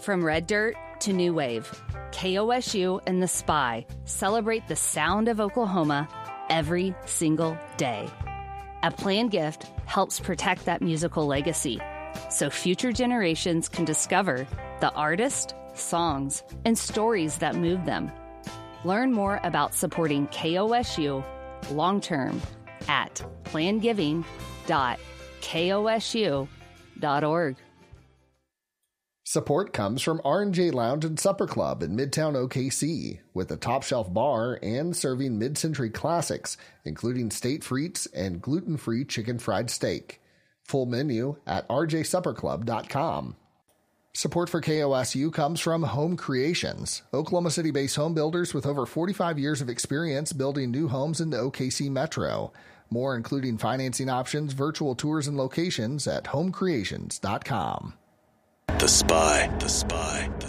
From Red Dirt to New Wave, KOSU and The Spy celebrate the sound of Oklahoma every single day. A planned gift helps protect that musical legacy so future generations can discover the artist, songs, and stories that move them. Learn more about supporting KOSU long-term at plangiving.kosu.org. Support comes from R&J Lounge and Supper Club in Midtown OKC, with a top-shelf bar and serving mid-century classics, including state frites and gluten-free chicken fried steak. Full menu at rjsupperclub.com. Support for KOSU comes from Home Creations, Oklahoma City-based home builders with over 45 years of experience building new homes in the OKC metro. More, including financing options, virtual tours, and locations at homecreations.com. The Spy.